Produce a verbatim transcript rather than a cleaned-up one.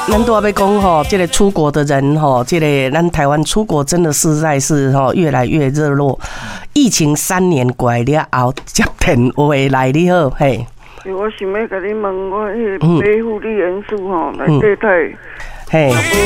咱都要讲吼，这个出国的人吼，这个咱台湾出国真的实在是吼越来越热络。疫情三年过来了后，接电话来你好，嘿。 我想要甲你问，我迄个皮肤的元素吼，内底太。 嘿。